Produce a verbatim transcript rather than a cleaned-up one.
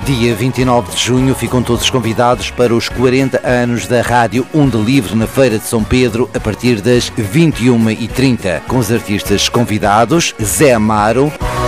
Dia vinte e nove de junho ficam todos convidados para os quarenta anos da Rádio Onda Livre na Feira de São Pedro a partir das vinte e uma e trinta, com os artistas convidados Zé Amaro,